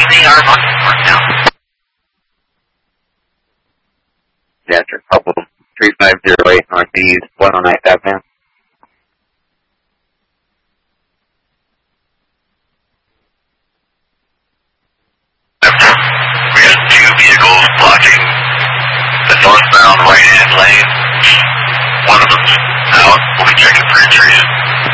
they are looking for now. Jasper, couple 3508 Northeast, 109 FM. We got 2 vehicles blocking the northbound right-hand lane. One of them's out. We'll be checking for entries.